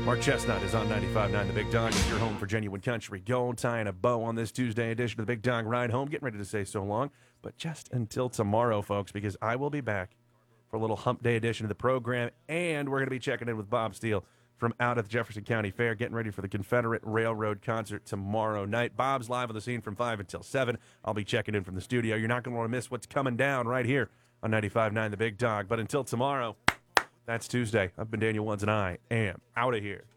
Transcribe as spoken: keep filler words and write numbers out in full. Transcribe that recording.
Mark Chestnut is on ninety-five point nine The Big Dog. It's your home for genuine country gold. Tying a bow on this Tuesday edition of The Big Dog Ride Home. Getting ready to say so long, but just until tomorrow, folks, because I will be back for a little hump day edition of the program, and we're going to be checking in with Bob Steele from out at the Jefferson County Fair, getting ready for the Confederate Railroad concert tomorrow night. Bob's live on the scene from five until seven. I'll be checking in from the studio. You're not going to want to miss what's coming down right here on ninety-five point nine The Big Dog. But until tomorrow, that's Tuesday. I've been Daniel Woods, and I am out of here.